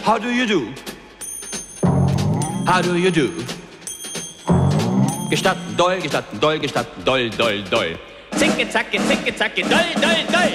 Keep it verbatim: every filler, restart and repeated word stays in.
How do you do? How do you do? Gestatten, doll, gestatten, doll, gestatten, doll, doll, doll. Zicke, zacke, zicke, zacke, doll, doll, doll.